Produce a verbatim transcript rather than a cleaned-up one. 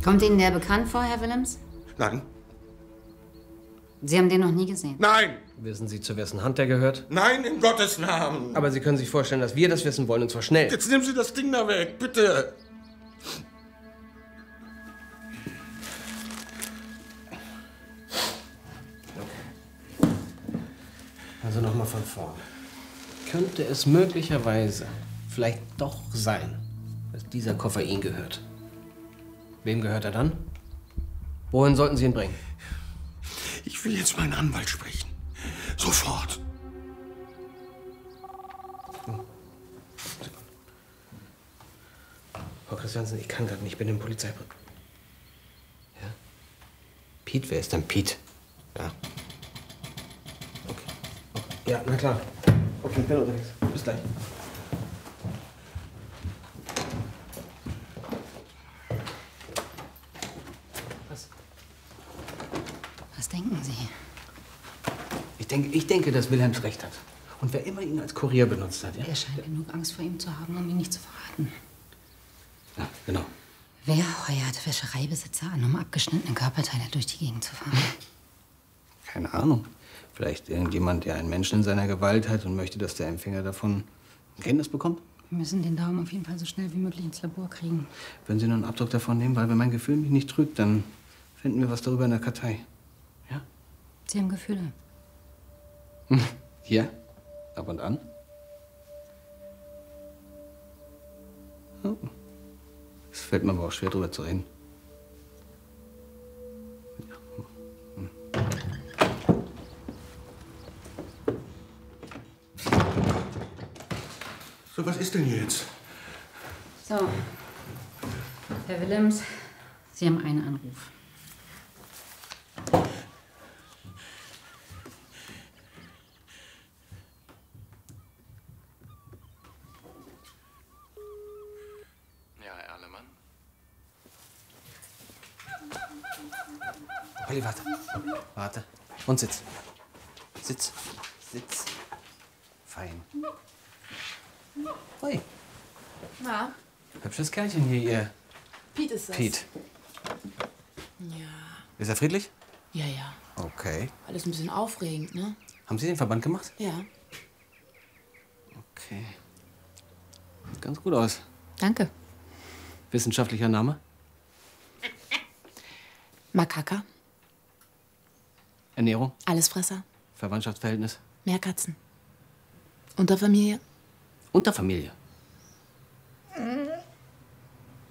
Kommt Ihnen der bekannt vor, Herr Willems? Nein. Sie haben den noch nie gesehen? Nein! Wissen Sie, zu wessen Hand der gehört? Nein, in Gottes Namen! Aber Sie können sich vorstellen, dass wir das wissen wollen, und zwar schnell. Jetzt nehmen Sie das Ding da weg, bitte! Also nochmal von vorn. Könnte es möglicherweise vielleicht doch sein, dass dieser Koffer Ihnen gehört? Wem gehört er dann? Wohin sollten Sie ihn bringen? Ich will jetzt meinen Anwalt sprechen. Sofort. Frau Christiansen, ich kann gerade nicht, ich bin im Polizeibüro. Ja? Piet, wer ist denn Piet? Ja. Okay. okay. Ja, na klar. Okay, ich bin unterwegs. Bis gleich. Was? Was denken Sie? Ich denke, ich denke, dass Wilhelms recht hat. Und wer immer ihn als Kurier benutzt hat, ja? Er scheint genug Angst vor ihm zu haben, um ihn nicht zu verraten. Ja, genau. Wer heuert Wäschereibesitzer an, um abgeschnittene Körperteile durch die Gegend zu fahren? Keine Ahnung. Vielleicht irgendjemand, der einen Menschen in seiner Gewalt hat und möchte, dass der Empfänger davon Kenntnis bekommt? Wir müssen den Daumen auf jeden Fall so schnell wie möglich ins Labor kriegen. Würden Sie nur einen Abdruck davon nehmen? Weil wenn mein Gefühl mich nicht trügt, dann finden wir was darüber in der Kartei. Ja? Sie haben Gefühle. Ja? Ab und an? Oh. Es fällt mir aber auch schwer, drüber zu reden. So, was ist denn jetzt? So, Herr Willems, Sie haben einen Anruf. Ja, Herr Erlemann. Olli, warte. Warte. Und sitz. Sitz. Sitz. Fein. Hui. Na, Hübsches Kerlchen hier, ihr. Piet ist das. Piet. Ja. Ist er friedlich? Ja, ja. Okay. Alles ein bisschen aufregend, ne? Haben Sie den Verband gemacht? Ja. Okay. Sieht ganz gut aus. Danke. Wissenschaftlicher Name? Makaka. Ernährung? Allesfresser. Verwandtschaftsverhältnis? Meerkatzen. Unterfamilie. Unterfamilie?